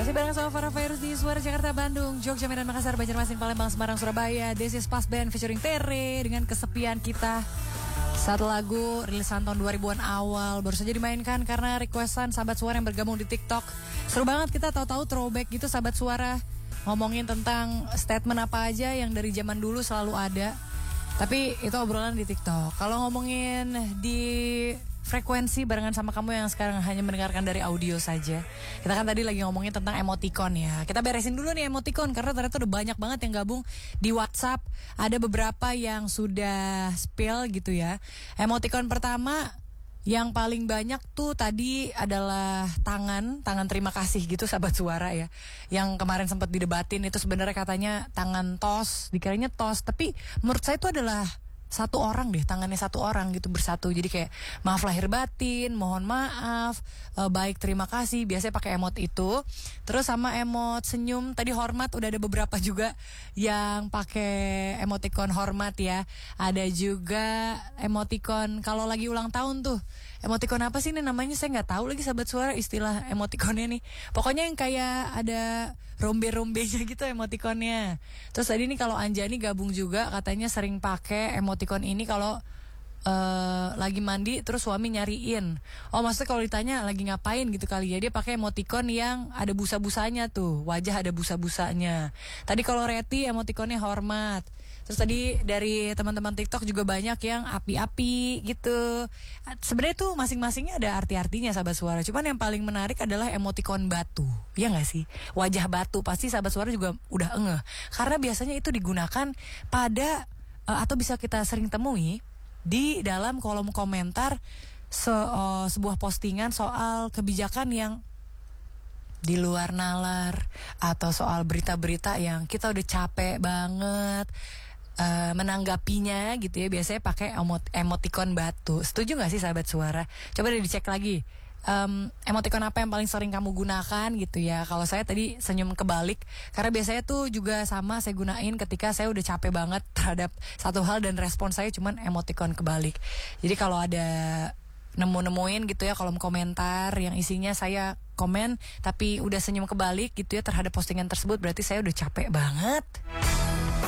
Masih bareng sama Farah Virus di Suara Jakarta, Bandung, Jogja, Medan, Makassar, Banjarmasin, Palembang, Semarang, Surabaya. This is Pas Band featuring Tere dengan Kesepian Kita. Satu lagu rilisan tahun 2000-an awal baru saja dimainkan karena requestan sahabat suara yang bergabung di TikTok. Seru banget, kita tahu-tahu throwback gitu sahabat suara, ngomongin tentang statement apa aja yang dari zaman dulu selalu ada. Tapi itu obrolan di TikTok. Kalau ngomongin di frekuensi barengan sama kamu yang sekarang hanya mendengarkan dari audio saja. Kita kan tadi lagi ngomongin tentang emoticon ya. Kita beresin dulu nih emoticon karena ternyata udah banyak banget yang gabung di WhatsApp. Ada beberapa yang sudah spill gitu ya. Emoticon pertama yang paling banyak tuh tadi adalah tangan terima kasih gitu sahabat suara ya. Yang kemarin sempat didebatin itu sebenarnya katanya tangan tos, dikiranya tos, tapi menurut saya itu adalah satu orang deh, tangannya satu orang gitu bersatu. Jadi kayak maaf lahir batin, mohon maaf, baik terima kasih. Biasanya pakai emot itu. Terus sama emot senyum, tadi hormat udah ada beberapa juga yang pakai emoticon hormat ya. Ada juga emoticon kalau lagi ulang tahun tuh. Emoticon apa sih ini namanya? Saya nggak tahu lagi sahabat suara istilah emoticonnya nih. Pokoknya yang kayak ada rombe-rombenya gitu emoticonnya. Terus tadi nih kalau Anjani gabung juga katanya sering pakai emoticon ini kalau lagi mandi terus suami nyariin. Oh maksudnya kalau ditanya lagi ngapain gitu kali ya, dia pakai emoticon yang ada busa-busanya tuh, wajah ada busa-busanya. Tadi kalau Reti emoticonnya hormat. Terus tadi dari teman-teman TikTok juga banyak yang api-api gitu. Sebenarnya tuh masing-masingnya ada arti-artinya sahabat suara. Cuman yang paling menarik adalah emoticon batu. Iya gak sih? Wajah batu pasti sahabat suara juga udah ngeh. Karena biasanya itu digunakan pada atau bisa kita sering temui di dalam kolom komentar sebuah postingan soal kebijakan yang di luar nalar atau soal berita-berita yang kita udah capek banget menanggapinya gitu ya. Biasanya pakai emoticon batu. Setuju gak sih sahabat suara? Coba deh dicek lagi. Emoticon apa yang paling sering kamu gunakan gitu ya. Kalau saya tadi senyum kebalik karena biasanya tuh juga sama saya gunain ketika saya udah capek banget terhadap satu hal dan respon saya cuman emoticon kebalik. Jadi kalau ada nemu-nemuin gitu ya kolom komentar yang isinya saya komen tapi udah senyum kebalik gitu ya terhadap postingan tersebut, berarti saya udah capek banget.